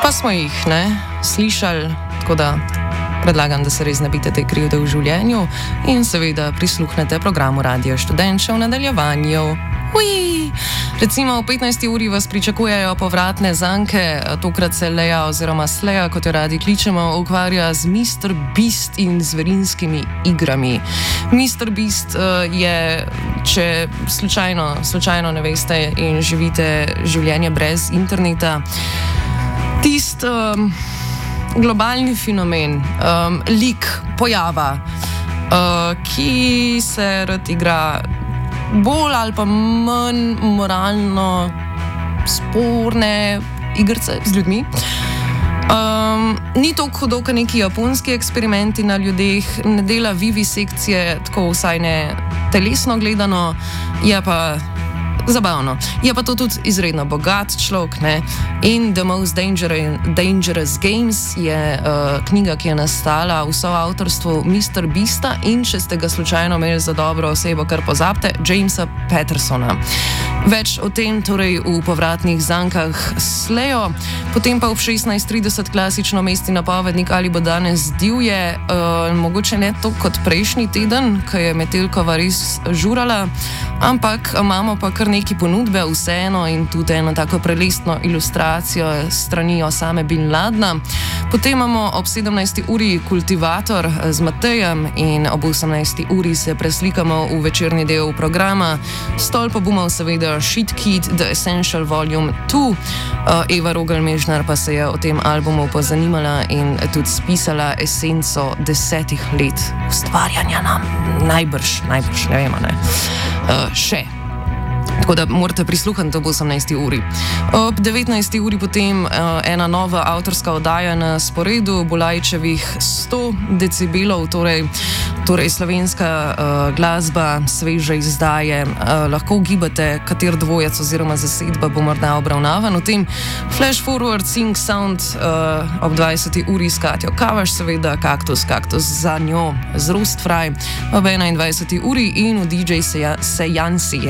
Pa smo jih, slišali, tako da predlagam, da se res nabite te krivde v življenju in seveda prisluhnete programu Radio Študent še v nadaljevanju. Recimo v 15. uri vas pričakujejo povratne zanke, tokrat se Leja oziroma Sleja, kot jo radi kličemo, ukvarja z Mr. Beast in zverinskimi igrami. Mr. Beast je, če slučajno ne veste in živite življenje brez interneta, globalni fenomen, lik, pojava, ki se rad igra bolj ali pa manj moralno sporne igrice z ljudmi. Ni toliko hudo, kot neki japonski eksperimenti na ljudeh, ne dela vivisekcije, tako vsaj ne telesno gledano, je pa zabavno. Je pa to tudi izredno bogat človek, In The Most Dangerous Games je knjiga, ki je nastala v soavtorstvu Mr. Beasta in če ste ga slučajno imeli za dobro osebo, kar pozabite, Jamesa Pattersona. Več o tem torej v povratnih zankah Slejo, potem pa ob 16:30 klasično mestni napovednik, ali bo danes divje, mogoče ne to kot prejšnji teden, ko je Metelkova res žurala, ampak imamo pa kar neki ponudbe vseeno in tudi eno tako prelestno ilustracijo strani Osame Bin Ladna. Potem imamo ob 17. uri Kultivator z Matejem in ob 18. uri se preslikamo v večerni del programa. Stol pa bomo seveda Shit Kid, The Essential Volume 2. Eva Rogelj-Mežnar pa se je o tem albumu pozanimala in tudi spisala esenco 10 let ustvarjanja nam. Najbrž, ne vemo, še. Tako da morate prisluhniti ob 18. uri. Ob 19. uri potem ena nova avtorska oddaja na sporedu, Bulajčevih 100 decibelov, torej slovenska glasba, sveže izdaje. Lahko ugibate, kater dvojec oziroma zasedba bo morda obravnavan. V tem Flash Forward Sync Sound ob 20. uri s Katjo Kavaš, seveda Kaktus za njo z Rostfraj ob 21. uri in v DJ Sejansi,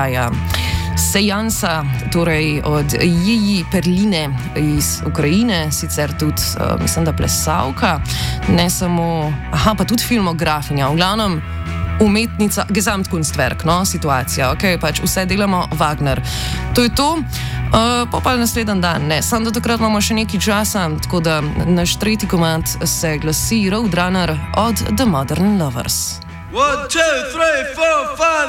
Sejansa, torej od Jiji Perline iz Ukrajine, sicer tudi, mislim, da plesavka, ne samo, pa tudi filmografinja, v glavnem umetnica, Gesamtkunstwerk, situacija, pač vse delamo Wagner. To je to, pa naslednji dan, samo do takrat imamo še nekaj časa, tako da naš tretji komad se glasi Roadrunner od The Modern Lovers. 1, 2, 3, 4, 5